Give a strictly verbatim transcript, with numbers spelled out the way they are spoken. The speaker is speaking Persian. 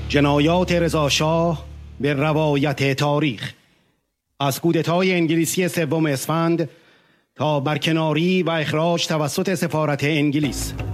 جنایات رضا شاه به روایت تاریخ، از کودتای انگلیسی سوم اسفند تا برکناری و اخراج توسط سفارت انگلیس.